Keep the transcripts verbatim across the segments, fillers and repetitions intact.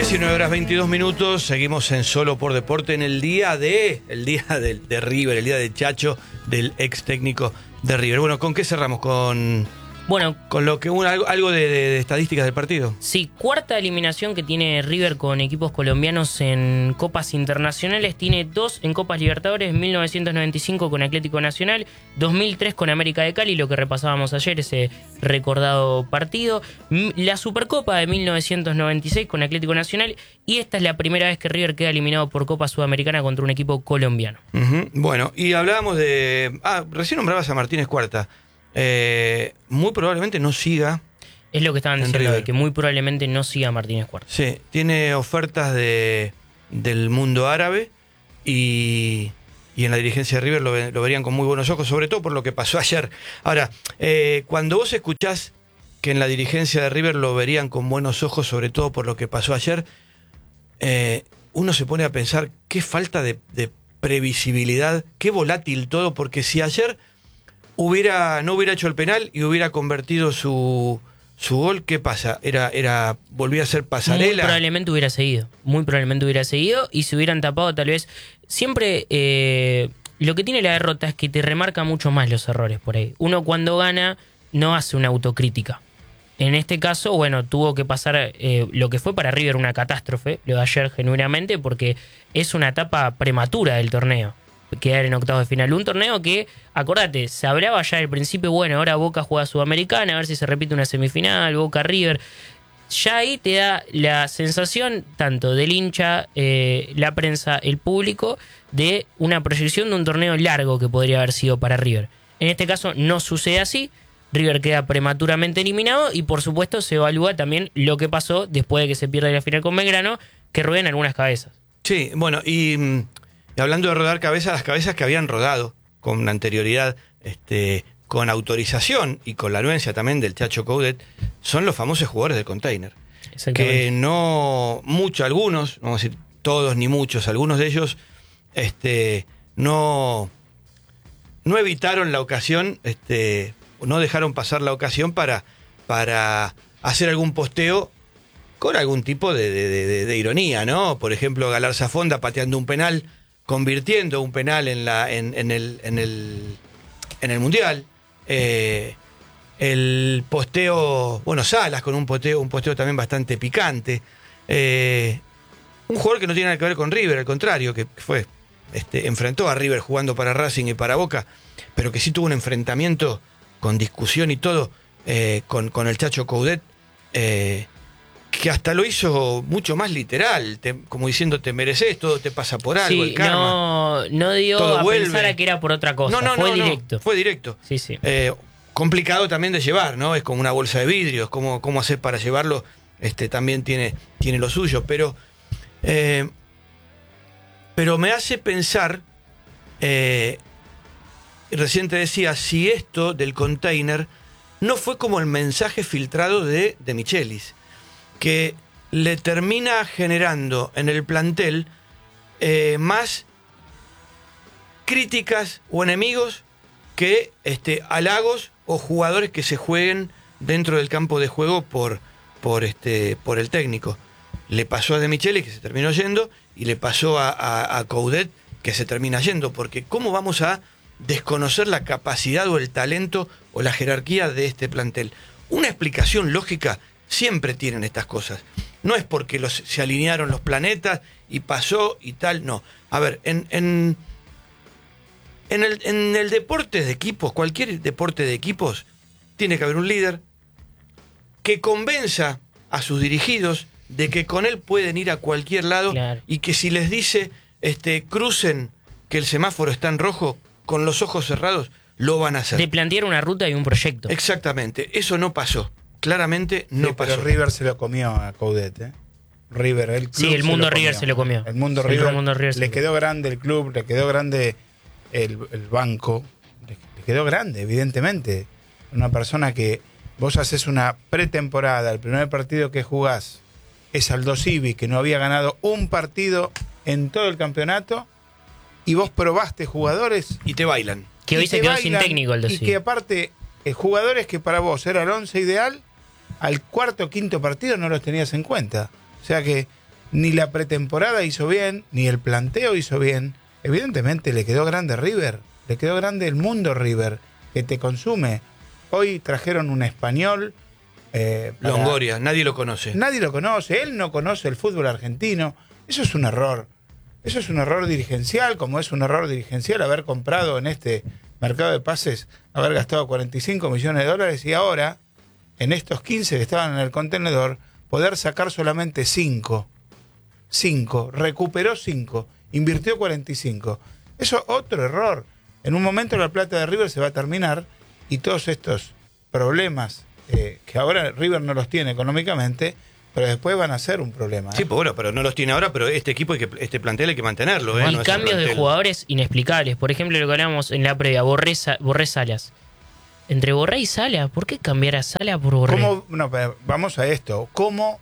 diecinueve horas veintidós minutos, seguimos en Solo por Deporte en el día de el día de, de River, el día de Chacho, del ex técnico de River. Bueno, ¿con qué cerramos? Con Bueno, con lo que un, algo, algo de, de, de estadísticas del partido. Sí, cuarta eliminación que tiene River con equipos colombianos en copas internacionales. Tiene dos en Copas Libertadores, mil novecientos noventa y cinco con Atlético Nacional, dos mil tres con América de Cali, lo que repasábamos ayer, ese recordado partido. La Supercopa de mil novecientos noventa y seis con Atlético Nacional, y esta es la primera vez que River queda eliminado por Copa Sudamericana contra un equipo colombiano. Uh-huh. Bueno, y hablábamos de... Ah, recién nombrabas a Martínez Cuarta. Eh, muy probablemente no siga. Es lo que estaban diciendo, de que muy probablemente no siga Martínez Cuarta. Sí, tiene ofertas de del mundo árabe y, y en la dirigencia de River lo, ve, lo verían con muy buenos ojos, sobre todo por lo que pasó ayer. Ahora, eh, cuando vos escuchás que en la dirigencia de River lo verían con buenos ojos, sobre todo por lo que pasó ayer, eh, uno se pone a pensar qué falta de, de previsibilidad, qué volátil todo, porque si ayer hubiera no hubiera hecho el penal y hubiera convertido su, su gol, ¿qué pasa? Era era volvía a ser pasarela. Muy probablemente hubiera seguido, muy probablemente hubiera seguido y se hubieran tapado tal vez. Siempre eh, lo que tiene la derrota es que te remarca mucho más los errores por ahí. Uno cuando gana no hace una autocrítica. En este caso, bueno, tuvo que pasar eh, lo que fue para River una catástrofe, lo de ayer genuinamente, porque es una etapa prematura del torneo. Quedar en octavos de final. Un torneo que, acordate, se hablaba ya al principio, bueno, ahora Boca juega Sudamericana, a ver si se repite una semifinal, Boca River. Ya ahí te da la sensación, tanto del hincha, eh, la prensa, el público, de una proyección de un torneo largo que podría haber sido para River. En este caso no sucede así. River queda prematuramente eliminado y por supuesto se evalúa también lo que pasó después de que se pierde la final con Belgrano, que ruedan algunas cabezas. Sí, bueno, y... Y hablando de rodar cabezas, las cabezas que habían rodado con anterioridad, este, con autorización y con la anuencia también del Chacho Coudet, son los famosos jugadores del container. Que no, muchos, algunos, no vamos a decir todos ni muchos, algunos de ellos este, no, no evitaron la ocasión, este, no dejaron pasar la ocasión para, para hacer algún posteo con algún tipo de, de, de, de ironía, ¿no? Por ejemplo, Galarza Fonda pateando un penal, convirtiendo un penal en la en, en el en el en el mundial, eh, el posteo, bueno, Salas con un posteo un posteo también bastante picante, eh, un jugador que no tiene nada que ver con River, al contrario, que fue este enfrentó a River jugando para Racing y para Boca, pero que sí tuvo un enfrentamiento con discusión y todo eh, con con el Chacho Coudet, eh, que hasta lo hizo mucho más literal, te, como diciendo te mereces, todo te pasa por algo, sí, el karma. No, no dio todo a vuelve. pensar a que era por otra cosa, no, no, fue no, directo. No, fue directo. Sí, sí. Eh, complicado también de llevar, ¿no? Es como una bolsa de vidrios, cómo, cómo hacer para llevarlo, este, también tiene, tiene lo suyo, pero, eh, pero me hace pensar, eh, recién te decía, si esto del container no fue como el mensaje filtrado de, de Michelis, que le termina generando en el plantel eh, más críticas o enemigos que este, halagos o jugadores que se jueguen dentro del campo de juego por, por, este, por el técnico. Le pasó a De Michelis, que se terminó yendo, y le pasó a, a, a Coudet, que se termina yendo, porque ¿cómo vamos a desconocer la capacidad o el talento o la jerarquía de este plantel? Una explicación lógica siempre tienen estas cosas. No es porque los, se alinearon los planetas y pasó y tal, no. A ver, en, en, en, el, en el deporte de equipos, cualquier deporte de equipos, tiene que haber un líder que convenza a sus dirigidos de que con él pueden ir a cualquier lado, claro, y que si les dice este, crucen que el semáforo está en rojo, con los ojos cerrados, lo van a hacer. De plantear una ruta y un proyecto. Exactamente, eso no pasó. Claramente no sí, pasó. Pero River se lo comió a Coudet, ¿eh? River, el club. Sí, el mundo se River se lo comió. El mundo sí, River. El mundo River le quedó grande el club, le quedó grande el, el banco. Le, le quedó grande, evidentemente. Una persona que vos haces una pretemporada, el primer partido que jugás es Aldo Civi, que no había ganado un partido en todo el campeonato, y vos probaste jugadores. Y te bailan. Que hoy se quedó sin técnico Aldo Civi. Y que aparte, eh, jugadores que para vos era el once ideal, al cuarto o quinto partido no los tenías en cuenta. O sea que ni la pretemporada hizo bien, ni el planteo hizo bien. Evidentemente le quedó grande River, le quedó grande el mundo River, que te consume. Hoy trajeron un español. Eh, para... Longoria, nadie lo conoce. Nadie lo conoce, él no conoce el fútbol argentino. Eso es un error. Eso es un error dirigencial, como es un error dirigencial haber comprado en este mercado de pases, haber gastado cuarenta y cinco millones de dólares y ahora, en estos quince que estaban en el contenedor, poder sacar solamente cinco. cinco. Recuperó cinco. Invirtió cuarenta y cinco. Eso es otro error. En un momento la plata de River se va a terminar y todos estos problemas eh, que ahora River no los tiene económicamente, pero después van a ser un problema. ¿eh? Sí, pues bueno, pero no los tiene ahora, pero este equipo, hay que, este plantel hay que mantenerlo. ¿eh? Y no cambios de jugadores inexplicables. Por ejemplo, lo que hablábamos en la previa, Borré, Borré Salas. Entre Borré y Salas, ¿por qué cambiar a Salas por Borré? ¿Cómo, no, vamos a esto. ¿Cómo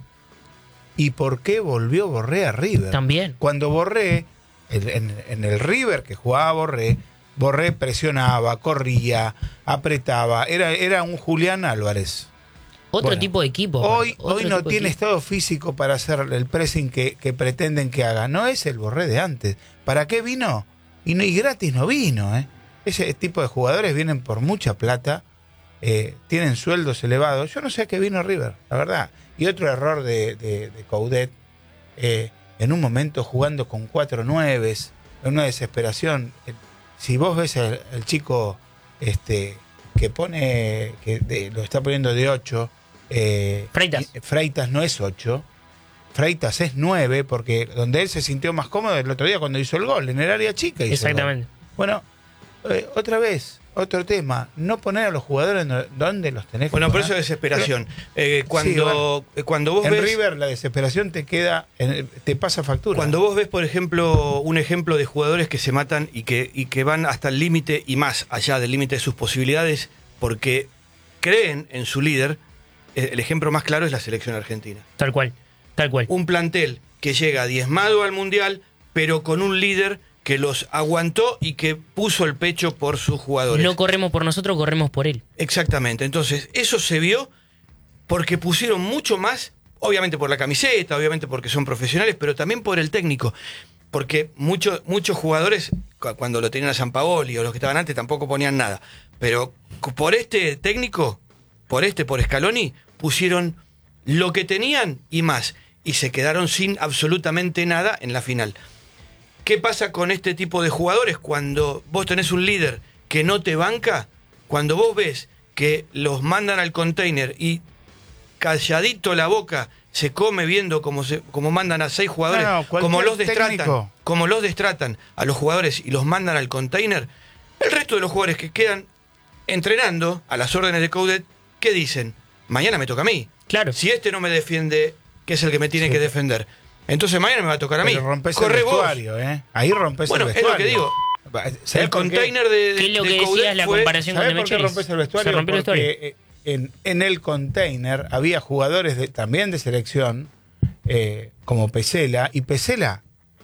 y por qué volvió Borré a River? También. Cuando Borré, en, en, en el River que jugaba Borré, Borré presionaba, corría, apretaba. Era, era un Julián Álvarez. Otro Bueno, tipo de equipo. Hoy, otro hoy no tipo de tiene equipo. estado físico para hacer el pressing que, que pretenden que haga. No es el Borré de antes. ¿Para qué vino? Y, no, y gratis no vino. ¿eh? Ese tipo de jugadores vienen por mucha plata, eh, tienen sueldos elevados. Yo no sé a qué vino River, la verdad. Y otro error de, de, de Coudet, eh, en un momento jugando con cuatro nueves, en una desesperación. Eh, si vos ves el, el chico este, que pone, que de, lo está poniendo de ocho, eh, Freitas. Freitas no es ocho, Freitas es nueve, porque donde él se sintió más cómodo el otro día cuando hizo el gol, en el área chica hizo Exactamente. el gol. Bueno, eh, otra vez, otro tema, no poner a los jugadores donde los tenés que Bueno, por poner. eso es desesperación. Eh, Sí, cuando, bueno. eh, cuando vos En ves... River la desesperación te queda, en- te pasa factura. Cuando vos ves, por ejemplo, un ejemplo de jugadores que se matan y que, y que van hasta el límite y más allá del límite de sus posibilidades porque creen en su líder, eh, el ejemplo más claro es la selección argentina. Tal cual. Tal cual. Un plantel que llega diezmado al Mundial, pero con un líder que los aguantó y que puso el pecho por sus jugadores. No corremos por nosotros, corremos por él. Exactamente. Entonces, eso se vio porque pusieron mucho más, obviamente por la camiseta, obviamente porque son profesionales, pero también por el técnico. Porque muchos muchos jugadores, cu- cuando lo tenían a Sampaoli o los que estaban antes, tampoco ponían nada. Pero cu- por este técnico, por este, por Scaloni, pusieron lo que tenían y más. Y se quedaron sin absolutamente nada en la final. ¿Qué pasa con este tipo de jugadores cuando vos tenés un líder que no te banca? Cuando vos ves que los mandan al container y calladito la boca se come viendo cómo, se, cómo mandan a seis jugadores, No, no, cualquier como los destratan, técnico. como los destratan a los jugadores y los mandan al container, el resto de los jugadores que quedan entrenando a las órdenes de Coudet, ¿qué dicen? Mañana me toca a mí. Claro. Si este no me defiende, que es el que me tiene Sí. que defender, entonces mañana me va a tocar a mí. Pero rompes Corre el vos. vestuario, ¿eh? Ahí rompes Bueno, el es vestuario. lo que digo. ¿Sabés El por qué? container de, de, ¿Qué es lo de que Coudet decías la fue- comparación con ¿Sabés por qué Demechelis? rompes el vestuario? Se rompió el vestuario. Porque eh, en, en el container había jugadores de, también de selección, eh, como Pesela, y Pesela,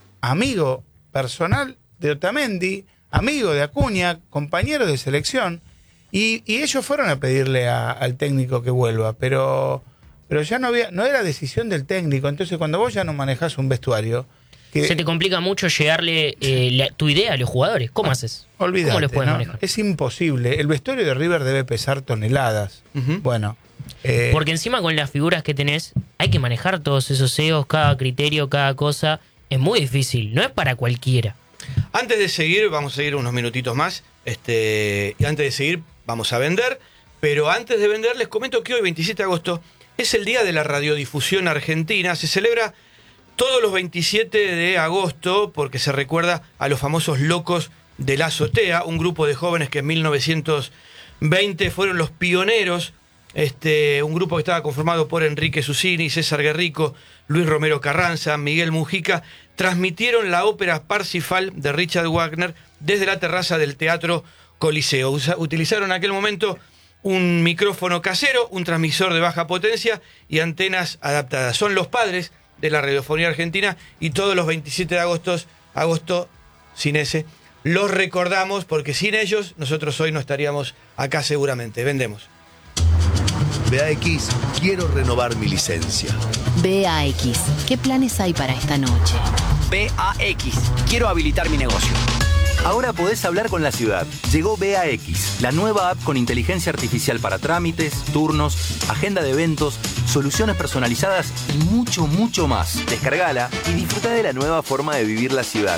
amigo personal de Otamendi, amigo de Acuña, compañero de selección, y, y ellos fueron a pedirle a- al técnico que vuelva, pero, pero ya no había, no era decisión del técnico. Entonces cuando vos ya no manejás un vestuario, que, Se te complica mucho llegarle eh, la- tu idea a los jugadores. ¿Cómo haces? olvídate, ¿Cómo los puedes ¿no? manejar? Es imposible. El vestuario de River debe pesar toneladas. Ujú. Bueno, eh, Porque encima con las figuras que tenés, hay que manejar todos esos egos, cada criterio, cada cosa. Es muy difícil, no es para cualquiera. Antes de seguir, vamos a seguir unos minutitos más. Este, y antes de seguir, vamos a vender. Pero antes de vender, les comento que hoy, veintisiete de agosto, es el Día de la Radiodifusión Argentina. Se celebra todos los veintisiete de agosto porque se recuerda a los famosos Locos de la Azotea, un grupo de jóvenes que en mil novecientos veinte fueron los pioneros. Este, un grupo que estaba conformado por Enrique Susini, César Guerrico, Luis Romero Carranza, Miguel Mujica, transmitieron la ópera Parsifal de Richard Wagner desde la terraza del Teatro Coliseo. Usa- utilizaron en aquel momento un micrófono casero, un transmisor de baja potencia y antenas adaptadas. Son los padres de la radiofonía argentina y todos los veintisiete de agosto, agosto sin ese, los recordamos porque sin ellos nosotros hoy no estaríamos acá seguramente. Vendemos. B A X, quiero renovar mi licencia. B A X. ¿Qué planes hay para esta noche? B A X. Quiero habilitar mi negocio. Ahora podés hablar con la ciudad. Llegó B A X, la nueva app con inteligencia artificial para trámites, turnos, agenda de eventos, soluciones personalizadas y mucho, mucho más. Descargala y disfruta de la nueva forma de vivir la ciudad.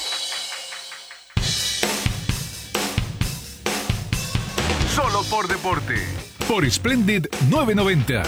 Solo por deporte. Por Splendid novecientos noventa.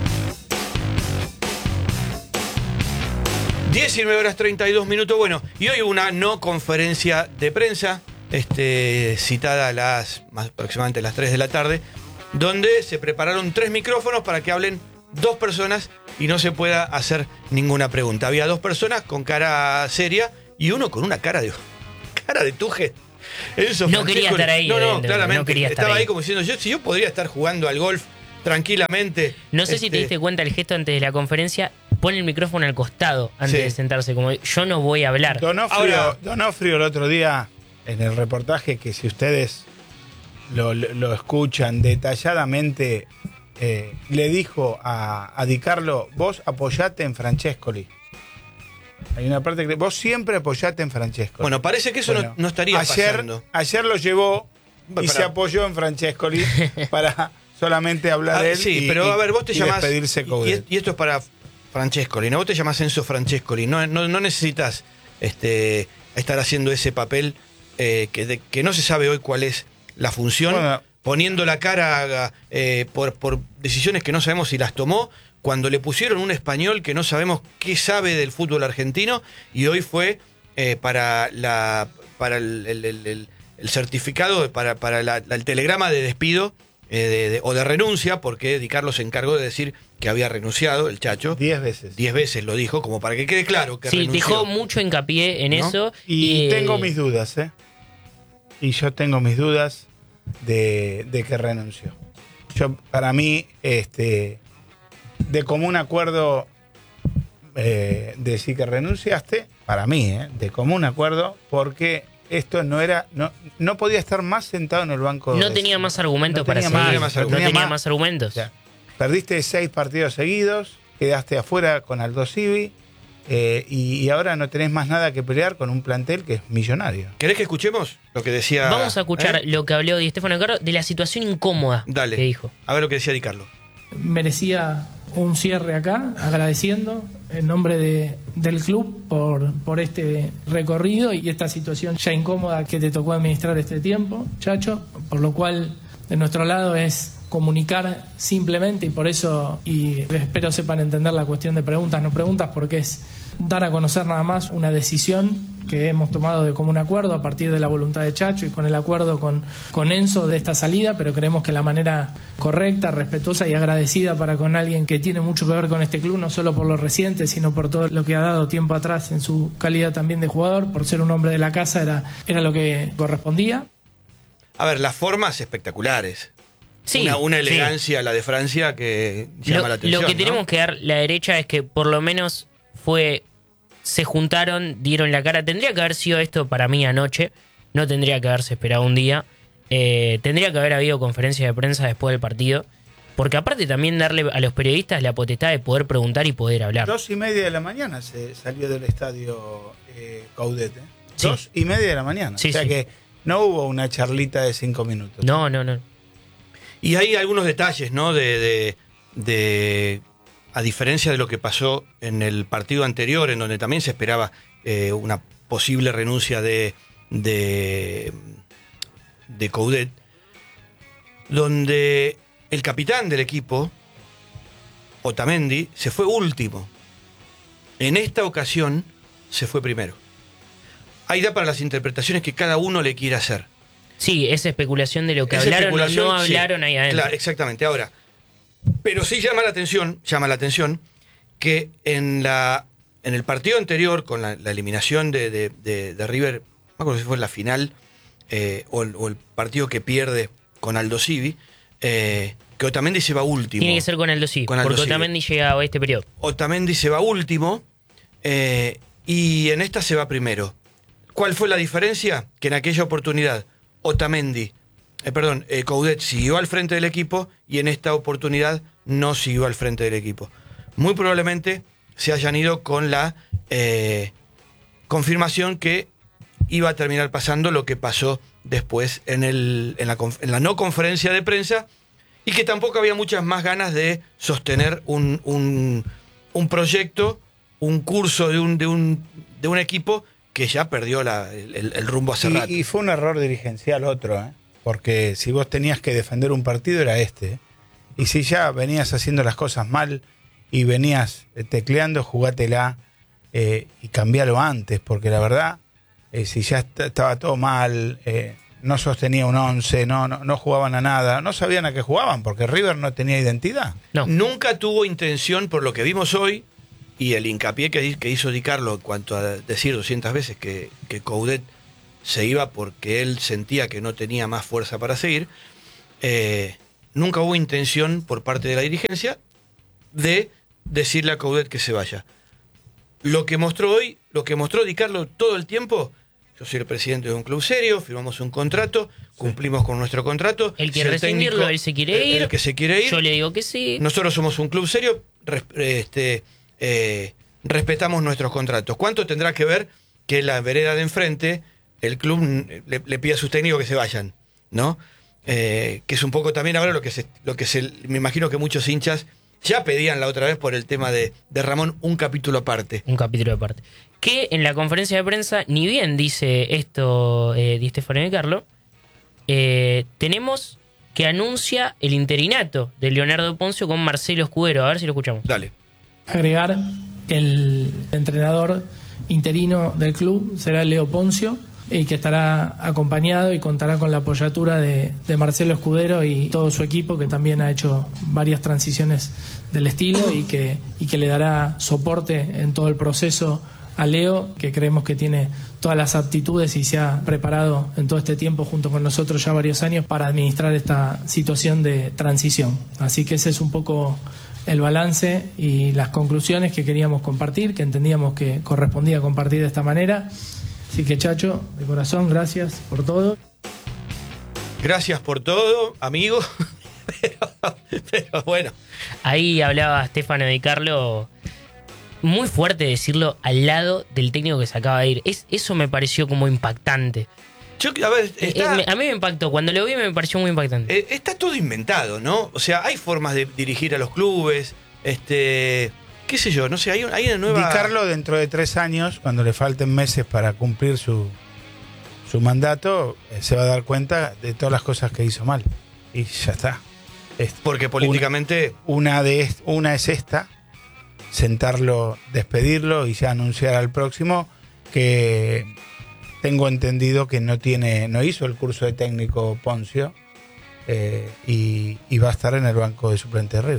diecinueve horas treinta y dos minutos. Bueno, y hoy una no conferencia de prensa, este, citada a las más aproximadamente las tres de la tarde, donde se prepararon tres micrófonos para que hablen dos personas y no se pueda hacer ninguna pregunta. Había dos personas con cara seria y uno con una cara de cara de tuje. Enzo No quería Francescoli. estar ahí, No, no, evidentemente, claramente. no quería estar Estaba ahí ahí. como diciendo, yo, si yo podría estar jugando al golf tranquilamente. No sé este, si te diste cuenta el gesto antes de la conferencia. Pone el micrófono al costado antes Sí. de sentarse, como yo no voy a hablar. Donofrio, Ahora- Donofrio el otro día, en el reportaje, que si ustedes lo, lo- lo escuchan detalladamente, eh, le dijo a, a Di Carlo, vos apoyate en Francescoli. Hay una parte que vos siempre apoyate en Francescoli. Bueno, parece que eso Bueno, no, no estaría ayer, pasando. Ayer lo llevó y Para- se apoyó en Francescoli para solamente hablar Ah, de él sí, y, pero y- a ver, vos te y llamás. despedirse Y, Coudet. y esto es para Francescoli, ¿no? Vos te llamás Enzo Francescoli. No, no, no necesitas este, estar haciendo ese papel eh, que, de- que no se sabe hoy cuál es la función, Bueno. poniendo la cara eh, por, por decisiones que no sabemos si las tomó, cuando le pusieron un español que no sabemos qué sabe del fútbol argentino, y hoy fue eh, para la para el, el- el- el- el certificado, para, para la- la- el telegrama de despido eh, de- de- o de renuncia, porque Di Carlo se encargó de decir que había renunciado, el Chacho. Diez veces. Diez veces lo dijo, como para que quede claro que Sí, renunció. dejó mucho hincapié en ¿No? eso. Y eh, tengo mis dudas, ¿eh? Y yo tengo mis dudas de, de que renunció. Yo, para mí, este, de común acuerdo eh, decir que renunciaste, para mí, ¿eh? De común acuerdo, porque esto no era, no, no podía estar más sentado en el banco. No de- tenía más argumentos no para tenía seguir. más, No tenía más No argumentos. tenía más argumentos. O sea, perdiste seis partidos seguidos, quedaste afuera con Aldo Civi, eh, y, y ahora no tenés más nada que pelear con un plantel que es millonario. ¿Querés que escuchemos lo que decía? Vamos a escuchar ¿eh? lo que habló Di Stefano Carro de la situación incómoda Dale. que dijo. A ver lo que decía Di Carlo. Merecía un cierre acá, agradeciendo en nombre de, del club por, por este recorrido y esta situación ya incómoda que te tocó administrar este tiempo, Chacho, por lo cual de nuestro lado es comunicar simplemente, y por eso, y espero sepan entender la cuestión de preguntas, no preguntas, porque es dar a conocer nada más una decisión que hemos tomado de común acuerdo a partir de la voluntad de Chacho y con el acuerdo con, con Enzo de esta salida, pero creemos que la manera correcta, respetuosa y agradecida para con alguien que tiene mucho que ver con este club, no solo por lo reciente, sino por todo lo que ha dado tiempo atrás en su calidad también de jugador, por ser un hombre de la casa, era, era lo que correspondía. A ver, las formas espectaculares. Sí, una, una sí. elegancia, la de Francia, que llama Lo, la atención. lo que ¿no? tenemos que dar la derecha es que por lo menos fue, se juntaron, dieron la cara. Tendría que haber sido esto para mí anoche, no tendría que haberse esperado un día. Eh, tendría que haber habido conferencia de prensa después del partido, porque aparte también darle a los periodistas la potestad de poder preguntar y poder hablar. Dos y media de la mañana se salió del estadio eh, Coudet. ¿eh? Sí. Dos y media de la mañana. Sí, o sea sí. que no hubo una charlita de cinco minutos. No, no, no. Y hay algunos detalles, ¿no? De, de, de- a diferencia de lo que pasó en el partido anterior, en donde también se esperaba eh, una posible renuncia de, de, de Coudet, donde el capitán del equipo, Otamendi, se fue último. En esta ocasión se fue primero. Ahí da para las interpretaciones que cada uno le quiera hacer. Sí, esa especulación de lo que Esa hablaron o especulación, no sí, hablaron ahí adentro. claro, exactamente. Ahora, pero sí llama la atención, llama la atención que en la en el partido anterior, con la, la eliminación de, de, de- de River, no me acuerdo si fue en la final eh, o, el, o el partido que pierde con Aldo Civi, eh, que Otamendi se va último. Tiene que ser con Aldo Civi, Con Aldo porque Civi. Otamendi llega a este periodo. Otamendi se va último eh, y en esta se va primero. ¿Cuál fue la diferencia? Que en aquella oportunidad Otamendi, eh, perdón, eh, Coudet siguió al frente del equipo y en esta oportunidad no siguió al frente del equipo. muy probablemente se hayan ido con la eh, confirmación que iba a terminar pasando lo que pasó después en, el, en, la, en la no conferencia de prensa, y que tampoco había muchas más ganas de sostener un, un, un proyecto, un curso de un, de un, de un equipo que ya perdió la, el, el rumbo hace rato. Y, y fue un error dirigencial otro, ¿eh? Porque si vos tenías que defender un partido era este. Y si ya venías haciendo las cosas mal y venías tecleando, jugátela eh, y cambialo antes, porque la verdad, eh, si ya est- estaba todo mal, eh, no sostenía un once, no, no, no jugaban a nada, no sabían a qué jugaban, porque River no tenía identidad. No. Nunca tuvo intención, por lo que vimos hoy, y el hincapié que, que hizo Di Carlo en cuanto a decir doscientas veces que, que Coudet se iba porque él sentía que no tenía más fuerza para seguir, eh, nunca hubo intención por parte de la dirigencia de decirle a Coudet que se vaya. Lo que mostró hoy, lo que mostró Di Carlo todo el tiempo: yo soy el presidente de un club serio, firmamos un contrato, cumplimos con nuestro contrato. El que si rescindirlo, técnico- él se quiere el- ir. El que se quiere ir. Yo le digo que sí. Nosotros somos un club serio, res- este, eh, respetamos nuestros contratos. ¿Cuánto tendrá que ver que la vereda de enfrente, el club le, le pida a sus técnicos que se vayan, ¿no? Eh, que es un poco también ahora lo que se, lo que se, me imagino que muchos hinchas ya pedían la otra vez por el tema de, de Ramón, un capítulo aparte. Un capítulo aparte. Que en la conferencia de prensa, ni bien dice esto eh, Di Stefano Di Carlo, eh, tenemos que anuncia el interinato de Leonardo Poncio con Marcelo Escudero. A ver si lo escuchamos. Dale. Agregar que el entrenador interino del club será Leo Poncio, y que estará acompañado y contará con la apoyatura de, de Marcelo Escudero y todo su equipo, que también ha hecho varias transiciones del estilo y que, y que le dará soporte en todo el proceso a Leo, que creemos que tiene todas las aptitudes y se ha preparado en todo este tiempo junto con nosotros ya varios años para administrar esta situación de transición. Así que ese es un poco el balance y las conclusiones que queríamos compartir, que entendíamos que correspondía compartir de esta manera. Así que, Chacho, de corazón, gracias por todo. Gracias por todo, amigo. pero, pero bueno. Ahí hablaba Stefano Di Carlo. Muy fuerte decirlo al lado del técnico que se acaba de ir. Es, eso me pareció como impactante. Yo, a ver, está, Eh, eh, a mí me impactó. Cuando lo vi me pareció muy impactante. eh, está todo inventado, ¿no? O sea, hay formas de dirigir a los clubes, este, qué sé yo, no sé, hay, hay una nueva... Di Carlo, dentro de tres años, cuando le falten meses para cumplir su, su mandato, eh, se va a dar cuenta de todas las cosas que hizo mal. Y ya está. Es- Porque políticamente... Una, de est- una es esta, sentarlo, despedirlo y ya anunciar al próximo que tengo entendido que no tiene, no hizo el curso de técnico Poncio eh, y, y va a estar en el banco de suplente de River.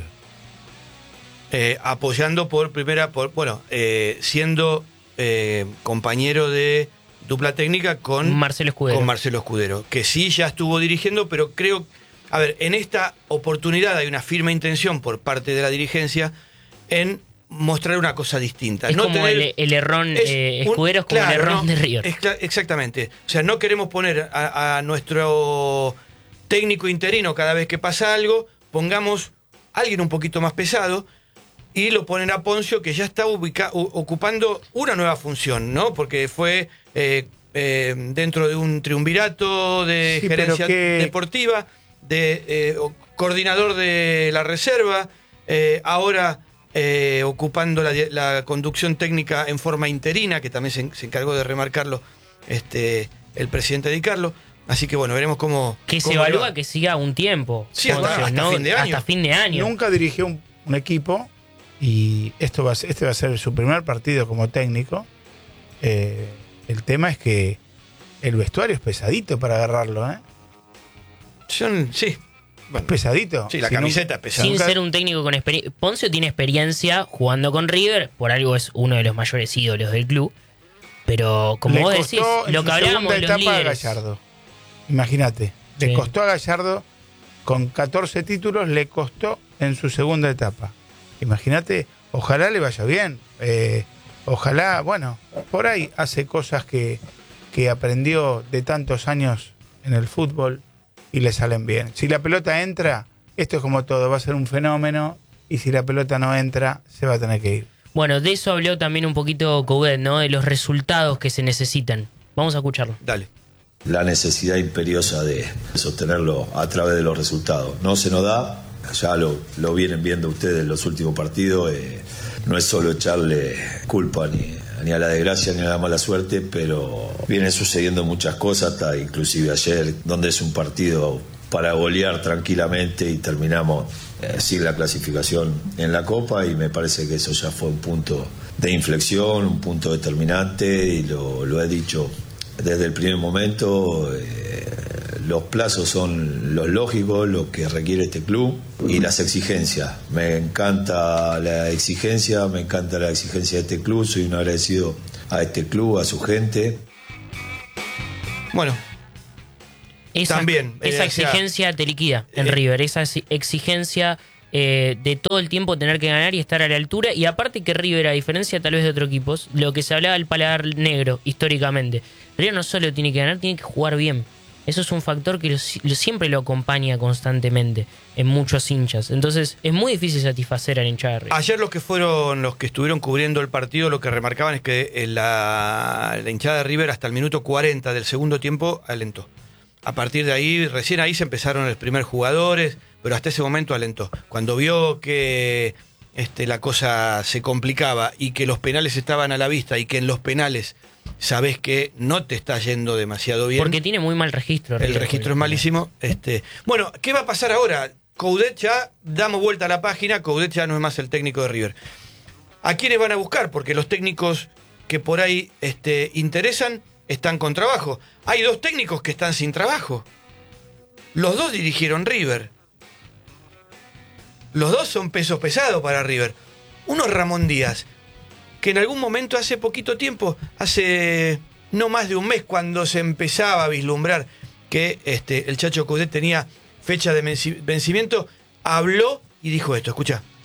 Eh, apoyando por primera, por bueno, eh, siendo eh, compañero de dupla técnica con Marcelo Escudero. con Marcelo Escudero, que sí ya estuvo dirigiendo, pero creo, a ver, en esta oportunidad hay una firme intención por parte de la dirigencia en mostrar una cosa distinta. Es No como tener- el, el errón, es eh, un- Escudero es como claro, el errón ¿no? de River. Es cla- exactamente. O sea, no queremos poner a, a nuestro técnico interino cada vez que pasa algo, pongamos a alguien un poquito más pesado y lo ponen a Poncio, que ya está ubica- u- ocupando una nueva función, ¿no? Porque fue eh, eh, dentro de un triunvirato de Sí, pero gerencia que- deportiva, de eh, o- coordinador de la reserva, eh, ahora eh, ocupando la, la conducción técnica en forma interina, que también se, se encargó de remarcarlo este, el presidente Di Carlo. Así que bueno, veremos cómo... Que se cómo le va. evalúa que siga un tiempo. Sí, hasta- Poncio, hasta fin de año. Hasta fin de año. Nunca dirigió un, un equipo y esto va a ser, este va a ser su primer partido como técnico. Eh, el tema es que el vestuario es pesadito para agarrarlo, ¿eh? Son- sí, bueno, Es pesadito. sí, la Si camiseta es pesada. Sin nunca- ser un técnico con experiencia. Poncio tiene experiencia jugando con River, por algo es uno de los mayores ídolos del club. Pero como le vos costó decís, en lo su que hablábamos de segunda los etapa a líderes. Gallardo. Imagínate, le Sí. costó a Gallardo con catorce títulos, le costó en su segunda etapa. Imagínate, ojalá le vaya bien. eh, ojalá, bueno, por ahí hace cosas que, que aprendió de tantos años en el fútbol y le salen bien. Si la pelota entra, esto es como todo, va a ser un fenómeno y si la pelota no entra, se va a tener que ir. Bueno, de eso habló también un poquito Coudet, ¿no? De los resultados que se necesitan. Vamos a escucharlo. Dale. La necesidad imperiosa de sostenerlo a través de los resultados. No se nos da, ya lo, lo vienen viendo ustedes en los últimos partidos. Eh, no es solo echarle culpa ni, ni a la desgracia ni a la mala suerte, pero vienen sucediendo muchas cosas, hasta inclusive ayer, donde es un partido para golear tranquilamente y terminamos eh, sin la clasificación en la Copa, y me parece que eso ya fue un punto de inflexión, un punto determinante, y lo, lo he dicho desde el primer momento. Eh, los plazos son los lógicos, lo que requiere este club, y las exigencias. Me encanta la exigencia, me encanta la exigencia de este club, soy un agradecido a este club, a su gente. Bueno, esa, también. Esa eh, exigencia o sea, te liquida en eh, River, esa exigencia eh, de todo el tiempo tener que ganar y estar a la altura, y aparte que River, a diferencia tal vez de otros equipos, lo que se hablaba del paladar negro históricamente, River no solo tiene que ganar, tiene que jugar bien. Eso es un factor que lo, lo, siempre lo acompaña constantemente en muchos hinchas. Entonces es muy difícil satisfacer al hincha de River. Ayer los que fueron los que estuvieron cubriendo el partido, lo que remarcaban es que la, la hinchada de River hasta el minuto cuarenta del segundo tiempo alentó. A partir de ahí, recién ahí se empezaron los primeros jugadores, pero hasta ese momento alentó. Cuando vio que este, la cosa se complicaba y que los penales estaban a la vista y que en los penales sabés que no te está yendo demasiado bien. Porque tiene muy mal registro. El River, registro es malísimo. Este, bueno, ¿qué va a pasar ahora? Coudet ya, damos vuelta a la página, Coudet ya no es más el técnico de River. ¿A quiénes van a buscar? Porque los técnicos que por ahí este, interesan están con trabajo. Hay dos técnicos que están sin trabajo. Los dos dirigieron River. Los dos son pesos pesados para River. Uno es Ramón Díaz, que en algún momento hace poquito tiempo, hace no más de un mes, cuando se empezaba a vislumbrar que este, el Chacho Coudet tenía fecha de vencimiento, habló y dijo esto, escuchá.